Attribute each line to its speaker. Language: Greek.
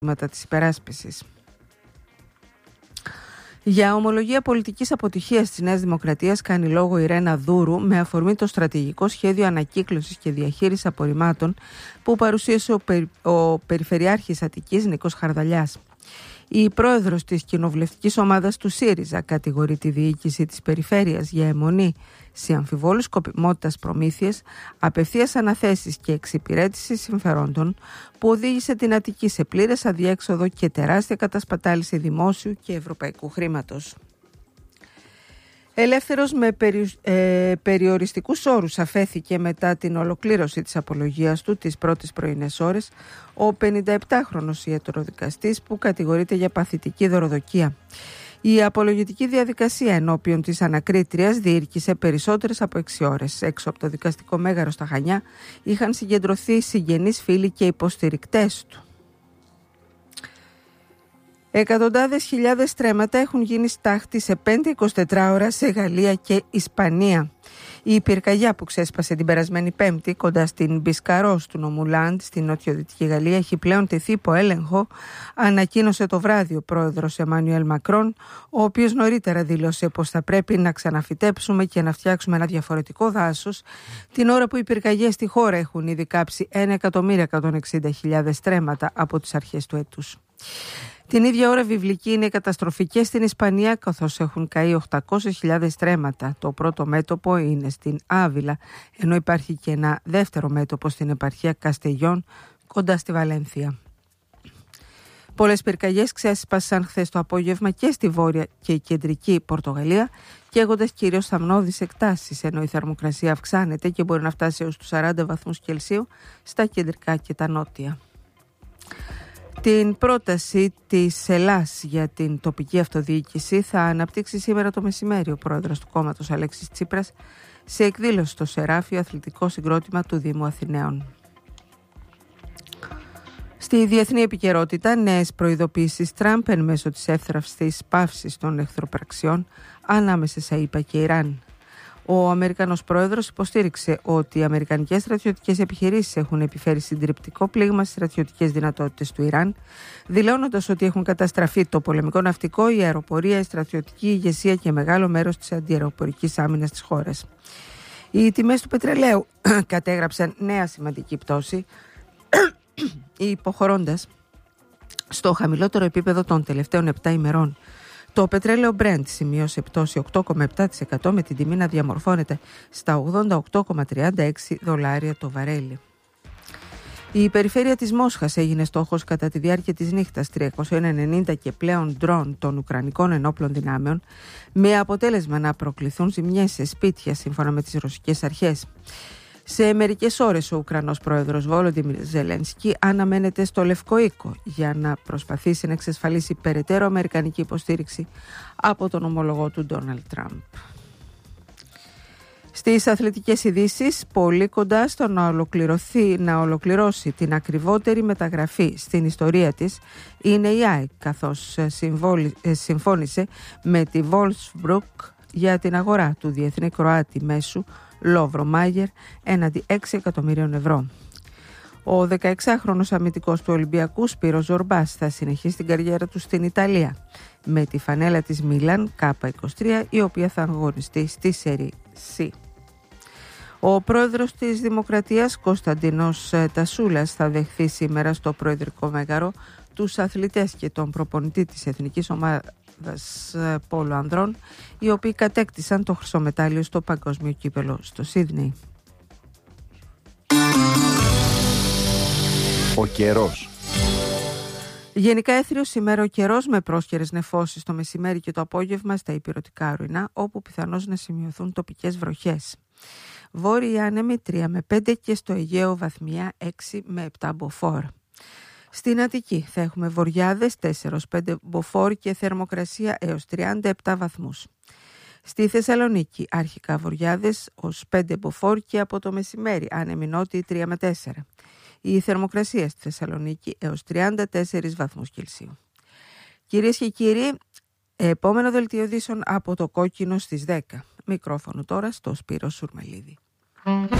Speaker 1: της υπεράσπισης. Για ομολογία πολιτικής αποτυχίας της Νέας Δημοκρατίας κάνει λόγο η Ρένα Δούρου με αφορμή το στρατηγικό σχέδιο ανακύκλωσης και διαχείρισης απορριμμάτων που παρουσίασε ο Περιφερειάρχης Αττικής Νίκος Χαρδαλιάς. Η πρόεδρος της κοινοβουλευτικής ομάδας του ΣΥΡΙΖΑ κατηγορεί τη διοίκηση της περιφέρειας για αιμονή σε αμφιβόλους σκοπιμότητας προμήθειες, απευθείας αναθέσεις και εξυπηρέτηση συμφερόντων που οδήγησε την Αττική σε πλήρες αδιέξοδο και τεράστια κατασπατάληση δημόσιου και ευρωπαϊκού χρήματος. Ελεύθερος με περιοριστικούς όρους αφέθηκε μετά την ολοκλήρωση της απολογίας του τις πρώτες πρωινές ώρες ο 57χρονος ιατροδικαστής που κατηγορείται για παθητική δωροδοκία. Η απολογητική διαδικασία ενώπιον της ανακρίτριας διήρκησε περισσότερες από 6 ώρες. Έξω από το δικαστικό μέγαρο στα Χανιά είχαν συγκεντρωθεί συγγενείς, φίλοι και υποστηρικτές του. Εκατοντάδες χιλιάδες στρέμματα έχουν γίνει στάχτη σε 5-24 ώρα σε Γαλλία και Ισπανία. Η πυρκαγιά που ξέσπασε την περασμένη Πέμπτη κοντά στην Μπισκαρός του νομού Λαντ στην νοτιοδυτική Γαλλία έχει πλέον τεθεί υπό έλεγχο, ανακοίνωσε το βράδυ ο πρόεδρος Εμμανουέλ Μακρόν, ο οποίος νωρίτερα δήλωσε πως θα πρέπει να ξαναφυτέψουμε και να φτιάξουμε ένα διαφορετικό δάσος, την ώρα που οι πυρκαγιές στη χώρα έχουν ήδη κάψει 1.160.000 στρέμματα από τις αρχές του έτους. Την ίδια ώρα βιβλική είναι η καταστροφή και στην Ισπανία, καθώς έχουν καεί 800.000 στρέμματα. Το πρώτο μέτωπο είναι στην Άβυλα, ενώ υπάρχει και ένα δεύτερο μέτωπο στην επαρχία Καστεγιών, κοντά στη Βαλένθια. Πολλές πυρκαγιές ξέσπασαν χθες το απόγευμα και στη βόρεια και κεντρική Πορτογαλία, καίγοντας κυρίως θαμνώδεις εκτάσεις, ενώ η θερμοκρασία αυξάνεται και μπορεί να φτάσει έως τους 40 βαθμούς Κελσίου στα κεντρικά και τα νότια. Την πρόταση της Ελλάς για την τοπική αυτοδιοίκηση θα αναπτύξει σήμερα το μεσημέρι ο πρόεδρος του κόμματος Αλέξης Τσίπρας σε εκδήλωση στο Σεράφιο αθλητικό συγκρότημα του Δήμου Αθηναίων. Στη διεθνή επικαιρότητα, νέες προειδοποιήσεις Τραμπ εν μέσω της εύθραυστης παύσης των εχθροπραξιών ανάμεσα σε ΗΠΑ και Ιράν. Ο Αμερικανός πρόεδρος υποστήριξε ότι οι αμερικανικές στρατιωτικές επιχειρήσεις έχουν επιφέρει συντριπτικό πλήγμα στις στρατιωτικές δυνατότητες του Ιράν, δηλώνοντας ότι έχουν καταστραφεί το πολεμικό ναυτικό, η αεροπορία, η στρατιωτική ηγεσία και μεγάλο μέρος της αντιαεροπορικής άμυνας της χώρας. Οι τιμές του πετρελαίου κατέγραψαν νέα σημαντική πτώση, υποχωρώντας στο χαμηλότερο επίπεδο των τελευταίων 7 ημερών. Το πετρέλαιο Brent σημείωσε πτώση 8,7% με την τιμή να διαμορφώνεται στα $88,36 το βαρέλι. Η περιφέρεια της Μόσχας έγινε στόχος κατά τη διάρκεια της νύχτας 390 και πλέον ντρόν των Ουκρανικών ενόπλων δυνάμεων, με αποτέλεσμα να προκληθούν ζημιές σε σπίτια σύμφωνα με τις ρωσικές αρχές. Σε μερικές ώρες ο Ουκρανός πρόεδρος Βόλοντιμιρ Ζελένσκι αναμένεται στο Λευκό Οίκο για να προσπαθήσει να εξασφαλίσει περαιτέρω αμερικανική υποστήριξη από τον ομολογό του Ντόναλντ Τραμπ. Στις αθλητικές ειδήσεις, πολύ κοντά στο να ολοκληρώσει την ακριβότερη μεταγραφή στην ιστορία της είναι η ΑΕΚ, καθώς συμφώνησε με τη Wolfsburg για την αγορά του διεθνή Κροάτη μέσου Λόβρο Μάγερ έναντι 6 εκατομμυρίων ευρώ. Ο 16χρονος αμυντικός του Ολυμπιακού Σπύρος Ζορμπάς θα συνεχίσει την καριέρα του στην Ιταλία με τη φανέλα της Μίλαν K23, η οποία θα αγωνιστεί στη Σέρι C. Ο πρόεδρος της Δημοκρατίας Κωνσταντίνος Τασούλας θα δεχθεί σήμερα στο προεδρικό μέγαρο τους αθλητές και τον προπονητή της Εθνικής Ομάδας Πόλο Ανδρών, οι οποίοι κατέκτησαν το χρυσό μετάλλιο στο παγκόσμιο κύπελο στο Σίδνεϊ.
Speaker 2: Ο καιρός.
Speaker 1: Γενικά έθριος σήμερα ο καιρός, με πρόσχερες νεφώσεις το μεσημέρι και το απόγευμα στα ηπειρωτικά ορεινά, όπου πιθανώς να σημειωθούν τοπικές βροχές. Βόρειοι άνεμοι 3 με 5 και στο Αιγαίο βαθμιά 6 με 7 μποφόρ. Στην Αττική θα έχουμε βοριάδες 4-5 μποφόρ και θερμοκρασία έως 37 βαθμούς. Στη Θεσσαλονίκη αρχικά βοριάδες ως 5 μποφόρ και από το μεσημέρι άνεμοι νότιοι 3 με 4. Η θερμοκρασία στη Θεσσαλονίκη έως 34 βαθμούς Κελσίου. Κυρίες και κύριοι, επόμενο δελτίο ειδήσεων από το Κόκκινο στις 10. Μικρόφωνο τώρα στο Σπύρο Σουρμελίδη.